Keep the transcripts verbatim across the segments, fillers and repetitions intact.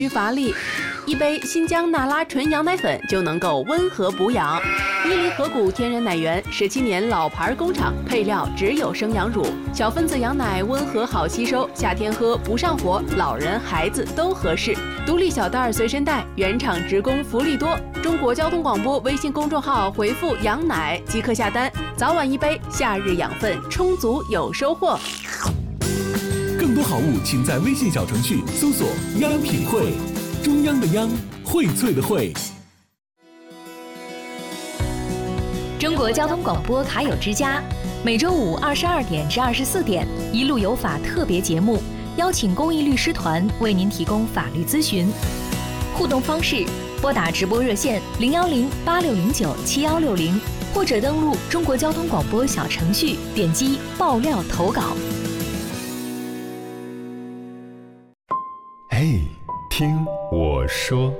需乏力，一杯新疆那拉纯羊奶粉就能够温和补养。伊犁河谷天然奶源，十七年老牌工厂，配料只有生羊乳，小分子羊奶温和好吸收，夏天喝不上火，老人孩子都合适。独立小袋随身带，原厂直供福利多。中国交通广播微信公众号回复“羊奶”即可下单，早晚一杯，夏日养分充足有收获。 更多好物，请在微信小程序搜索“央品汇”，中央的央，荟萃的荟。 中国交通广播卡友之家，每周五二十二点至二十四点，一路有法特别节目，邀请公益律师团为您提供法律咨询。互动方式：拨打直播热线零幺零八六零九七幺六零，或者登录中国交通广播小程序，点击爆料投稿。 嘿，听我说。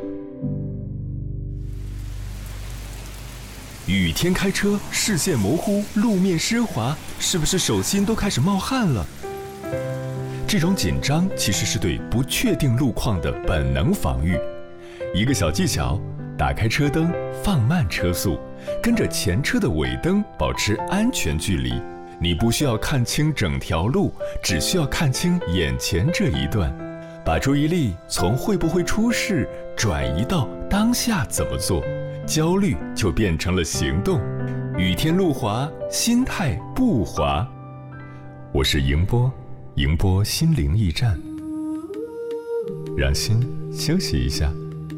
雨天开车，视线模糊，路面湿滑，是不是手心都开始冒汗了？这种紧张其实是对不确定路况的本能防御。一个小技巧，打开车灯，放慢车速，跟着前车的尾灯保持安全距离。你不需要看清整条路，只需要看清眼前这一段。把注意力从会不会出事转移到当下怎么做，焦虑就变成了行动。雨天路滑，心态不滑。我是迎波，迎波心灵驿站，让心休息一下。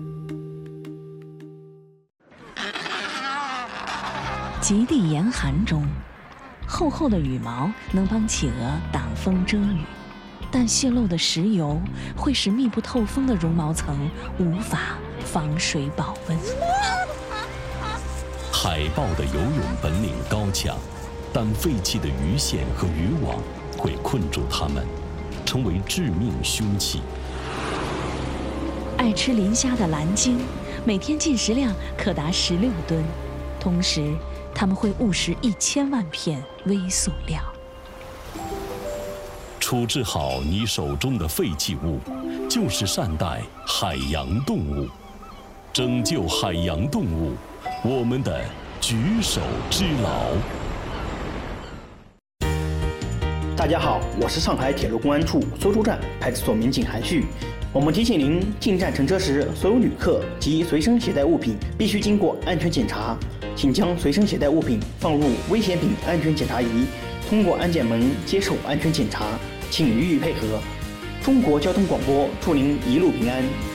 极地严寒中，厚厚的羽毛能帮企鹅挡风遮雨，但泄漏的石油会使密不透风的绒毛层无法防水保温。 海豹的游泳本领高强，但废弃的鱼线和渔网会困住它们，成为致命凶器。 爱吃磷虾的蓝鲸，每天进食量可达十六吨，同时它们会误食一千万片微塑料。 处置好你手中的废弃物，就是善待海洋动物，拯救海洋动物，我们的举手之劳。 大家好，我是上海铁路公安处苏州站派出所民警韩旭。我们提醒您，进站乘车时，所有旅客及随身携带物品必须经过安全检查，请将随身携带物品放入危险品安全检查仪，通过安检门接受安全检查，请予以配合。中国交通广播祝您一路平安。